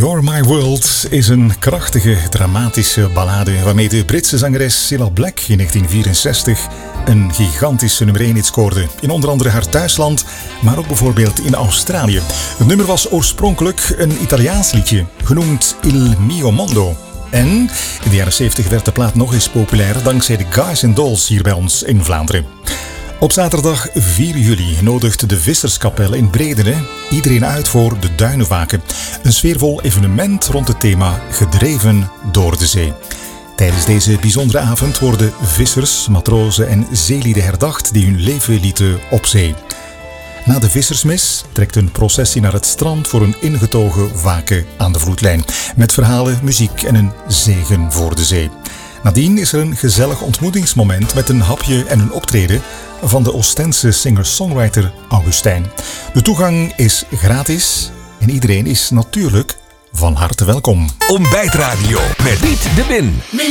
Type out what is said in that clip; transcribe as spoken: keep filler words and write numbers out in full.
You're My World is een krachtige, dramatische ballade waarmee de Britse zangeres Cilla Black in negentien vierenzestig een gigantische nummer één hit scoorde. In onder andere haar thuisland, maar ook bijvoorbeeld in Australië. Het nummer was oorspronkelijk een Italiaans liedje, genoemd Il Mio Mondo. En in de jaren zeventig werd de plaat nog eens populair dankzij de Guys and Dolls hier bij ons in Vlaanderen. Op zaterdag vier juli nodigt de Visserskapel in Bredene iedereen uit voor de Duinenwaken. Een sfeervol evenement rond het thema Gedreven door de zee. Tijdens deze bijzondere avond worden vissers, matrozen en zeelieden herdacht die hun leven lieten op zee. Na de vissersmis trekt een processie naar het strand voor een ingetogen waken aan de vloedlijn. Met verhalen, muziek en een zegen voor de zee. Nadien is er een gezellig ontmoetingsmoment met een hapje en een optreden van de Oostense singer-songwriter Augustijn. De toegang is gratis en iedereen is natuurlijk van harte welkom. Ontbijtradio met Piet de Win.